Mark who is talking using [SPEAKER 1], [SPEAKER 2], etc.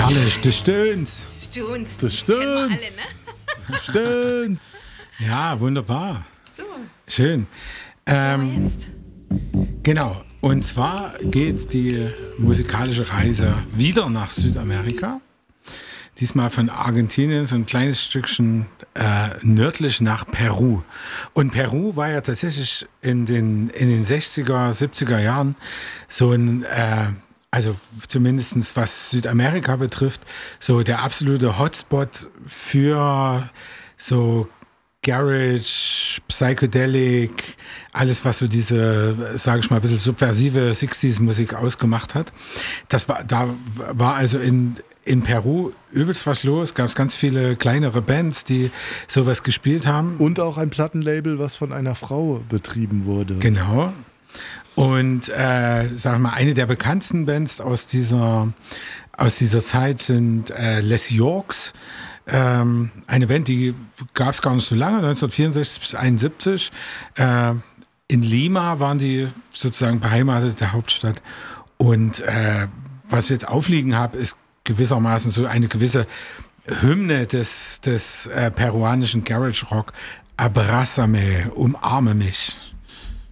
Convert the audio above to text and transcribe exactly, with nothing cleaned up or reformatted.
[SPEAKER 1] Herrlich, das Stöhns.
[SPEAKER 2] Stöhns.
[SPEAKER 1] Das
[SPEAKER 2] die kennen wir alle,
[SPEAKER 1] Stöhns.
[SPEAKER 2] ne?
[SPEAKER 1] Stöhns. Ja, wunderbar.
[SPEAKER 2] So,
[SPEAKER 1] Schön.
[SPEAKER 2] was haben
[SPEAKER 1] Ähm,
[SPEAKER 2] wir jetzt?
[SPEAKER 1] genau. Und zwar geht die musikalische Reise wieder nach Südamerika. Diesmal von Argentinien, so ein kleines Stückchen äh, nördlich nach Peru. Und Peru war ja tatsächlich in den, in den sechziger, siebziger Jahren so ein, äh, also zumindestens was Südamerika betrifft, so der absolute Hotspot für so Garage, Psychedelic, alles, was so diese, sage ich mal, ein bisschen subversive sechziger-Musik ausgemacht hat. Das war, da war also in, in Peru übelst was los. Gab es ganz viele kleinere Bands, die sowas gespielt haben.
[SPEAKER 3] Und auch ein Plattenlabel, was von einer Frau betrieben wurde.
[SPEAKER 1] Genau. Und äh, sag mal, eine der bekanntesten Bands aus dieser, aus dieser Zeit sind äh, Les Yorks. Ähm, eine Band, die gab es gar nicht so lange, neunzehnhundertvierundsechzig bis einundsiebzig. Äh, in Lima waren die sozusagen beheimatet, der Hauptstadt. Und äh, was ich jetzt aufliegen habe, ist gewissermaßen so eine gewisse Hymne des, des äh, peruanischen Garage Rock. Abrázame, umarme mich.